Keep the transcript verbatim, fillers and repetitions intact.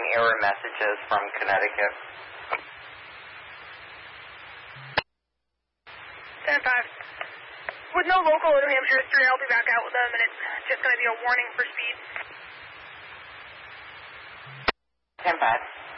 error messages from Connecticut. ten five. With no local New Hampshire history, I'll be back out with them, and it's just going to be a warning for speed. ten five.